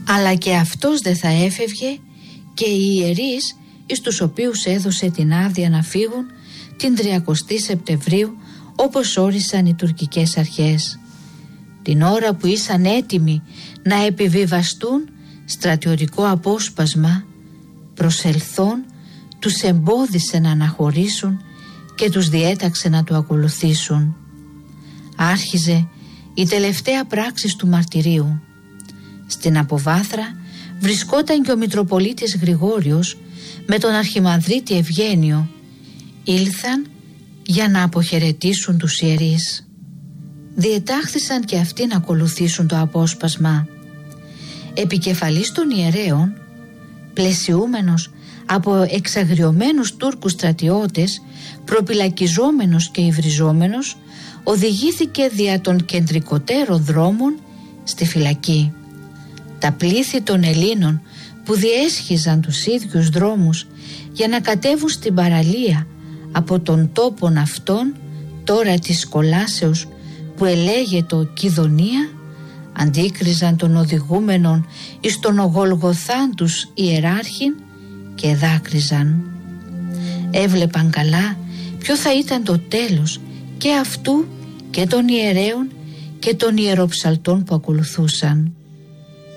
Αλλά και αυτός δεν θα έφευγε και οι ιερείς εις τους οποίους έδωσε την άδεια να φύγουν την 30η Σεπτεμβρίου όπως όρισαν οι τουρκικές αρχές. Την ώρα που ήσαν έτοιμοι να επιβιβαστούν στρατιωτικό απόσπασμα, προσελθόν τους εμπόδισε να αναχωρήσουν και τους διέταξε να του ακολουθήσουν. Άρχιζε η τελευταία πράξη του μαρτυρίου. Στην αποβάθρα βρισκόταν και ο Μητροπολίτης Γρηγόριος με τον Αρχιμανδρίτη Ευγένιο. Ήλθαν για να αποχαιρετήσουν τους ιερείς. Διετάχθησαν και αυτοί να ακολουθήσουν το απόσπασμα. Επικεφαλής των ιερέων, πλαισιούμενος από εξαγριωμένους Τούρκους στρατιώτες, προπυλακιζόμενος και υβριζόμενος, οδηγήθηκε δια των κεντρικότερων δρόμων στη φυλακή. Τα πλήθη των Ελλήνων που διέσχιζαν τους ίδιους δρόμους για να κατέβουν στην παραλία από τον τόπον αυτόν τώρα της κολάσεως που ελέγεται Κιδωνία, αντίκριζαν των οδηγούμενων εις τον Γολγοθάν τους ιεράρχην και δάκρυζαν. Έβλεπαν καλά ποιο θα ήταν το τέλος και αυτού και των ιερέων και των ιεροψαλτών που ακολουθούσαν.